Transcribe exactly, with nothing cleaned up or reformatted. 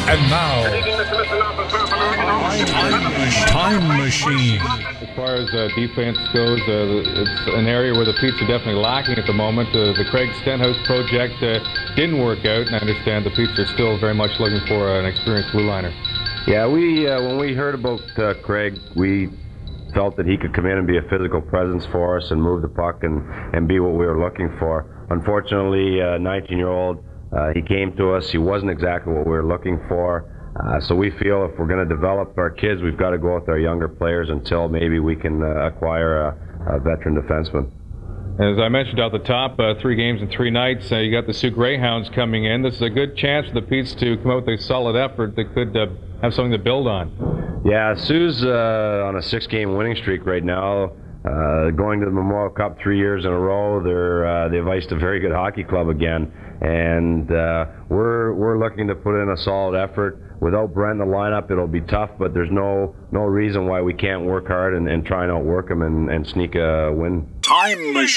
And now, Time Machine. As far as uh, defense goes, uh, it's an area where the Petes are definitely lacking at the moment. Uh, the Craig Stenhouse project uh, didn't work out, and I understand the Petes are still very much looking for an experienced blue liner. Yeah, we uh, when we heard about uh, Craig, we felt that he could come in and be a physical presence for us and move the puck and, and be what we were looking for. Unfortunately, a nineteen-year-old, uh, he came to us. He wasn't exactly what we were looking for. Uh, so we feel if we're going to develop our kids, we've got to go with our younger players until maybe we can uh, acquire a, a veteran defenseman. As I mentioned at the top, uh, three games in three nights. Uh, you got the Sioux Greyhounds coming in. This is a good chance for the Petes to come out with a solid effort that could uh, have something to build on. Yeah, Sioux's uh, on a six-game winning streak right now. Uh, going to the Memorial Cup three years in a row. They're uh, they've iced a very good hockey club again, and uh, we're we're looking to put in a solid effort. Without Brent in the lineup, it'll be tough, but there's no no reason why we can't work hard and, and try and outwork them and, and sneak a win. Time Machine.